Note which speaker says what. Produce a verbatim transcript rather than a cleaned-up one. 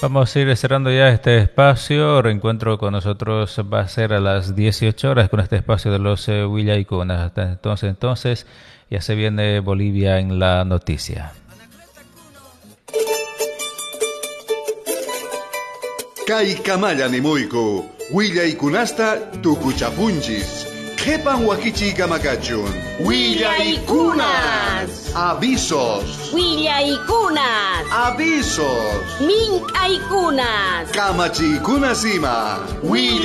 Speaker 1: Vamos a ir cerrando ya este espacio. Reencuentro con nosotros va a ser a las dieciocho horas con este espacio de los eh, Huillaycunas. Hasta entonces, entonces, ya se viene Bolivia en la noticia.
Speaker 2: Kay kamaya nimuyku, Huillaykunasta tukuchapunchis. Qhipan wakichiy kamakachun.
Speaker 3: Huillaykunas.
Speaker 2: Avisos.
Speaker 3: Huillaykunas.
Speaker 2: Avisos.
Speaker 3: Mink'aykunas.
Speaker 2: Kamachiykunas ima.